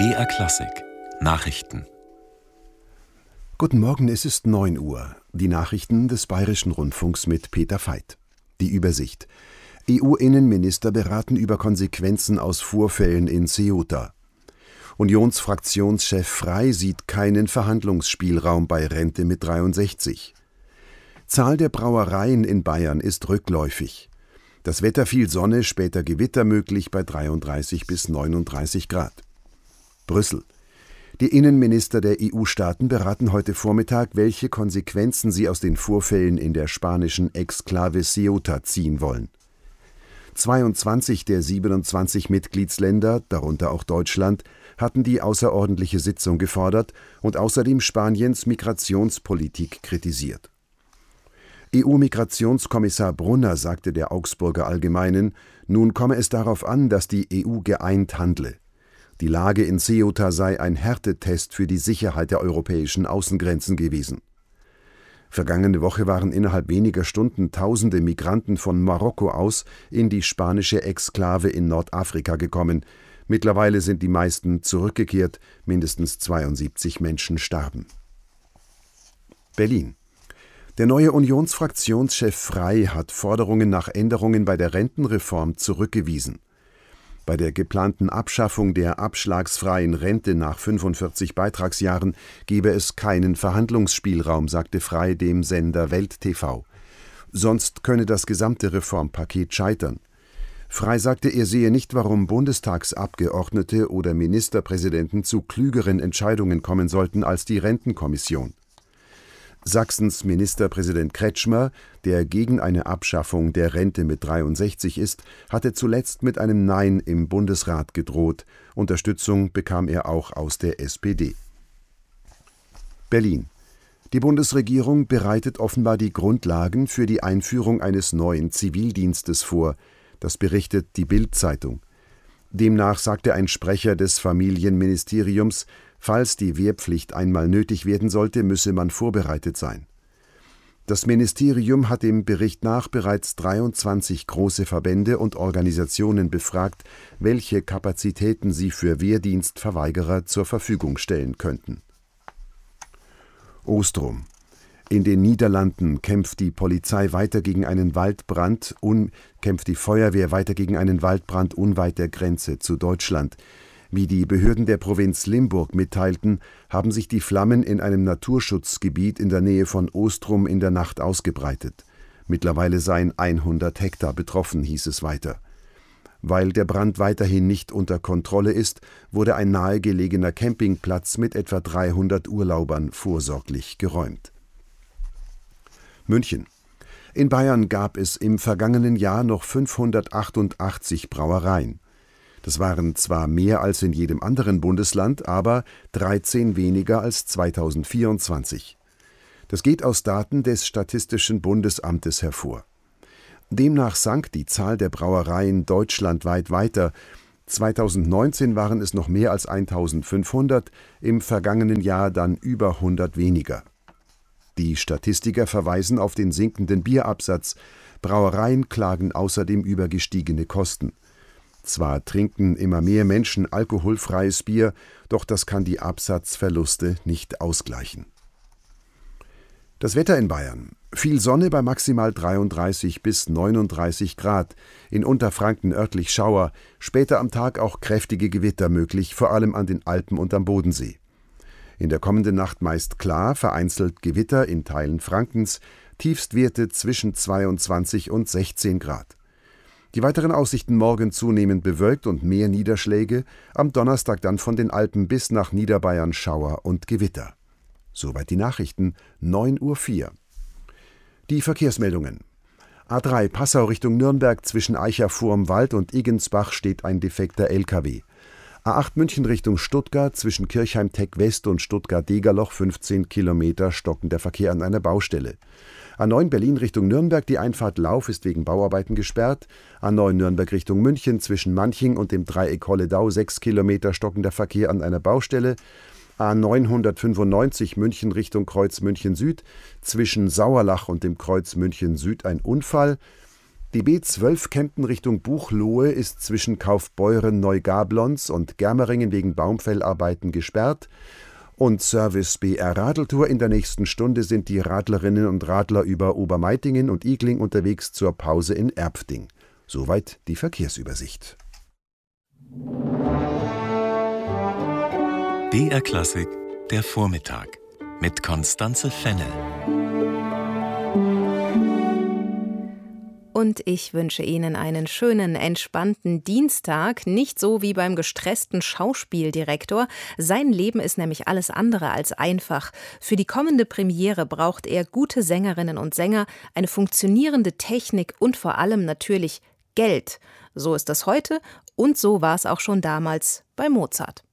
BR Klassik Nachrichten. Guten Morgen, es ist 9 Uhr. Die Nachrichten des Bayerischen Rundfunks mit Peter Veit. Die Übersicht. EU-Innenminister beraten über Konsequenzen aus Vorfällen in Ceuta. Unionsfraktionschef Frey sieht keinen Verhandlungsspielraum bei Rente mit 63. Zahl der Brauereien in Bayern ist rückläufig. Das Wetter: viel Sonne, später Gewitter möglich bei 33 bis 39 Grad. Brüssel. Die Innenminister der EU-Staaten beraten heute Vormittag, welche Konsequenzen sie aus den Vorfällen in der spanischen Exklave Ceuta ziehen wollen. 22 der 27 Mitgliedsländer, darunter auch Deutschland, hatten die außerordentliche Sitzung gefordert und außerdem Spaniens Migrationspolitik kritisiert. EU-Migrationskommissar Brunner sagte der Augsburger Allgemeinen, nun komme es darauf an, dass die EU geeint handle. Die Lage in Ceuta sei ein Härtetest für die Sicherheit der europäischen Außengrenzen gewesen. Vergangene Woche waren innerhalb weniger Stunden Tausende Migranten von Marokko aus in die spanische Exklave in Nordafrika gekommen. Mittlerweile sind die meisten zurückgekehrt, mindestens 72 Menschen starben. Berlin. Der neue Unionsfraktionschef Frey hat Forderungen nach Änderungen bei der Rentenreform zurückgewiesen. Bei der geplanten Abschaffung der abschlagsfreien Rente nach 45 Beitragsjahren gebe es keinen Verhandlungsspielraum, sagte Frey dem Sender Welt TV. Sonst könne das gesamte Reformpaket scheitern. Frey sagte, er sehe nicht, warum Bundestagsabgeordnete oder Ministerpräsidenten zu klügeren Entscheidungen kommen sollten als die Rentenkommission. Sachsens Ministerpräsident Kretschmer, der gegen eine Abschaffung der Rente mit 63 ist, hatte zuletzt mit einem Nein im Bundesrat gedroht. Unterstützung bekam er auch aus der SPD. Berlin. Die Bundesregierung bereitet offenbar die Grundlagen für die Einführung eines neuen Zivildienstes vor. Das berichtet die Bild-Zeitung. Demnach sagte ein Sprecher des Familienministeriums, falls die Wehrpflicht einmal nötig werden sollte, müsse man vorbereitet sein. Das Ministerium hat dem Bericht nach bereits 23 große Verbände und Organisationen befragt, welche Kapazitäten sie für Wehrdienstverweigerer zur Verfügung stellen könnten. Ostrom. In den Niederlanden kämpft die Polizei weiter gegen einen Waldbrand, kämpft die Feuerwehr weiter gegen einen Waldbrand unweit der Grenze zu Deutschland. Wie die Behörden der Provinz Limburg mitteilten, haben sich die Flammen in einem Naturschutzgebiet in der Nähe von Ostrom in der Nacht ausgebreitet. Mittlerweile seien 100 Hektar betroffen, hieß es weiter. Weil der Brand weiterhin nicht unter Kontrolle ist, wurde ein nahegelegener Campingplatz mit etwa 300 Urlaubern vorsorglich geräumt. München. In Bayern gab es im vergangenen Jahr noch 588 Brauereien. Das waren zwar mehr als in jedem anderen Bundesland, aber 13 weniger als 2024. Das geht aus Daten des Statistischen Bundesamtes hervor. Demnach sank die Zahl der Brauereien deutschlandweit weiter. 2019 waren es noch mehr als 1500, im vergangenen Jahr dann über 100 weniger. Die Statistiker verweisen auf den sinkenden Bierabsatz. Brauereien klagen außerdem über gestiegene Kosten. Zwar trinken immer mehr Menschen alkoholfreies Bier, doch das kann die Absatzverluste nicht ausgleichen. Das Wetter in Bayern. Viel Sonne bei maximal 33 bis 39 Grad. In Unterfranken örtlich Schauer. Später am Tag auch kräftige Gewitter möglich, vor allem an den Alpen und am Bodensee. In der kommenden Nacht meist klar, vereinzelt Gewitter in Teilen Frankens. Tiefstwerte zwischen 22 und 16 Grad. Die weiteren Aussichten: morgen zunehmend bewölkt und mehr Niederschläge, am Donnerstag dann von den Alpen bis nach Niederbayern Schauer und Gewitter. Soweit die Nachrichten, 9:04 Uhr. Die Verkehrsmeldungen. A3 Passau Richtung Nürnberg zwischen Eicher-Vorm-Wald und Iggensbach steht ein defekter LKW. A8 München Richtung Stuttgart zwischen Kirchheim-Teck-West und Stuttgart-Degerloch 15 Kilometer stockender Verkehr an einer Baustelle. A9 Berlin Richtung Nürnberg, die Einfahrt Lauf ist wegen Bauarbeiten gesperrt. A9 Nürnberg Richtung München zwischen Manching und dem Dreieck Holledau 6 Kilometer stockender Verkehr an einer Baustelle. A995 München Richtung Kreuz München Süd zwischen Sauerlach und dem Kreuz München Süd ein Unfall. Die B12 Kempten Richtung Buchloe ist zwischen Kaufbeuren Neugablons und Germeringen wegen Baumfellarbeiten gesperrt. Und Service BR Radeltour: in der nächsten Stunde sind die Radlerinnen und Radler über Obermeitingen und Igling unterwegs zur Pause in Erpfding. Soweit die Verkehrsübersicht. BR Klassik, der Vormittag mit Constanze Fennel. Und ich wünsche Ihnen einen schönen, entspannten Dienstag, nicht so wie beim gestressten Schauspieldirektor. Sein Leben ist nämlich alles andere als einfach. Für die kommende Premiere braucht er gute Sängerinnen und Sänger, eine funktionierende Technik und vor allem natürlich Geld. So ist das heute und so war es auch schon damals bei Mozart.